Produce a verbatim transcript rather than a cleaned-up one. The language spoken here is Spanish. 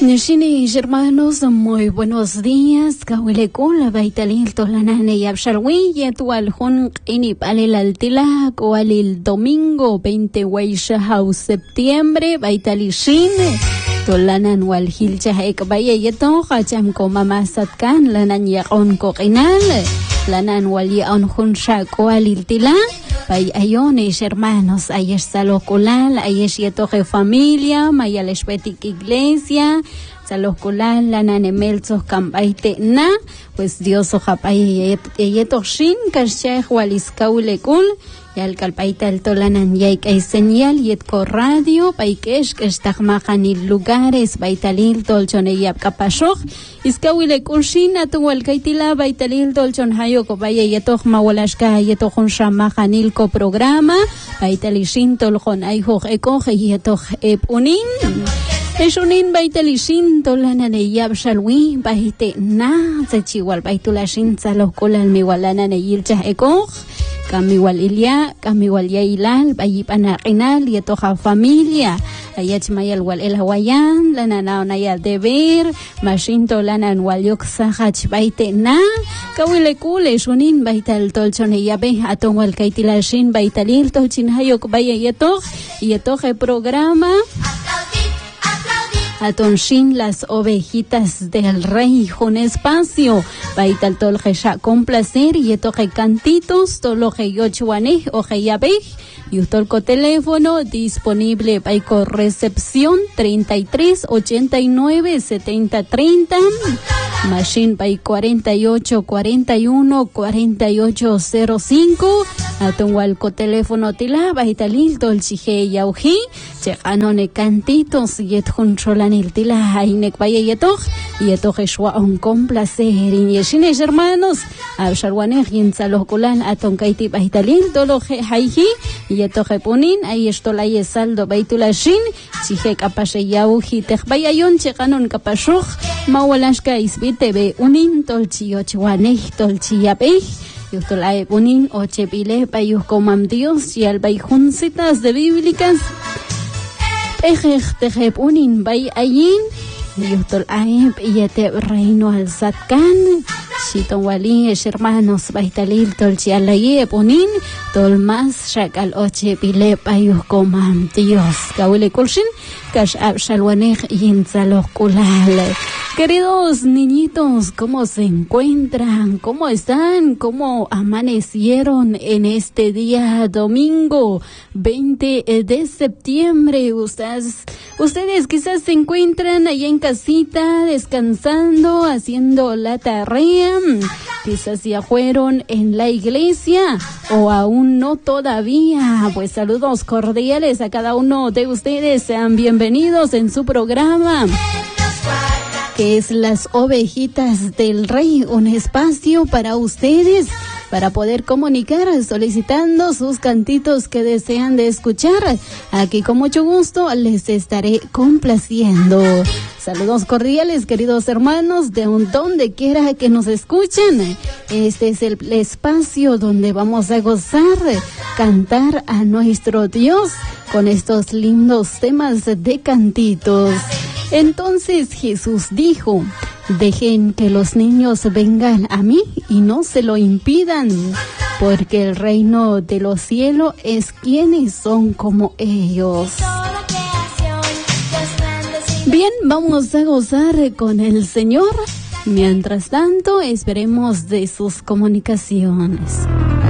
Nishini hermanos, muy buenos días. Kawilekun la baitalil tolanane y abshalwi yetual hun ini palil altila koalil domingo veinte weishahau septiembre baitalishin tolanan wal hilcha ek baye yeto khacham ko mama satkan lanan yaqon ko qinal lanan wal yaon hun sha koalil tila Pay ayones hermanos, ayesh salokulal, ayesh yetoje familia, mayalesh betik iglesia, salokulal, la nanemelzos kambaite na, pues Dios ojapay yetoshin, kashech waliskaulekul, yal kalpaita el tolanan yaik ay señal, yetko radio, paykesh, keshtagmajanil lugares, baitalil tolchoneyab kapashok, iskawilekul shin, atuwal kaitila, baitalil tolchon hayoko, baye yetoj mawalashka, yetojon shamajanil ko programa, baitalishin toljon ayhoj ekoj, yetoj epunin. Eshunin baitalishin tolanan eyab shalwi, baite na, sechiwal baitulashin salokulal miwalanan eyilcha ekoj, kamiwal ilya, kamiwal yailal, bayipana qinal, yetoja familia, ayach mayal wal el hawayan, lananaw nayal deber, mashinto lanan wal yoksahach baite na, kawilekule shunin baital tolchon eyabe, atong wal kaitilashin baitalil tolchin hayok baya yetoj, yetoje programa, Atonshin las ovejitas del rey con espacio. Baital toljecha con placer y etoje cantitos, toloje yochuane, oje yabe. Y utolco teléfono disponible baiko recepción treinta y tres ochenta y nueve setenta treinta. Machine by cuarenta y ocho cuarenta y uno cuarenta y ocho cero cinco. Atungualco teléfono tila baitalil tolchije yauji. Chekanone cantitos yet juncholanil tila hainek vaya yetoj. Yetoje shwa un complacer. Y yeshines hermanos. Absharwanej yinzalokulan atonkaiti baitalil toloje haiji. Yetoje punin ay estolay saldo baitulashin. Chije kapashe yauji tejbayayon chekanon kapashoj. Mawalashka isbitebe unin tolchi ochwanej tolchi yabej. Yutolay unin ochepile payuh comam Dios y al bayjuncitas de bíblicas. Ejej tejeb unin bay ayin. Yutolay yete reino al satkan. Shiton wali es hermanos baitalil tolchi alaye unin. Tolmas shakal ochepile payuh comam Dios. Kawile kulshin. Kash abshalwanej yinzaloh kulal. Queridos niñitos, ¿cómo se encuentran? ¿Cómo están? ¿Cómo amanecieron en este día domingo veinte de septiembre? Ustedes, ustedes quizás se encuentran allá en casita, descansando, haciendo la tarea. Quizás ya fueron en la iglesia o aún no todavía. Pues saludos cordiales a cada uno de ustedes. Sean bienvenidos en su programa, que es Las Ovejitas del Rey, un espacio para ustedes, para poder comunicar solicitando sus cantitos que desean de escuchar. Aquí con mucho gusto les estaré complaciendo. Saludos cordiales, queridos hermanos, de un donde quiera que nos escuchen. Este es el espacio donde vamos a gozar, cantar a nuestro Dios con estos lindos temas de cantitos. Entonces Jesús dijo, dejen que los niños vengan a mí y no se lo impidan, porque el reino de los cielos es quienes son como ellos. Bien, vamos a gozar con el Señor. Mientras tanto, esperemos de sus comunicaciones.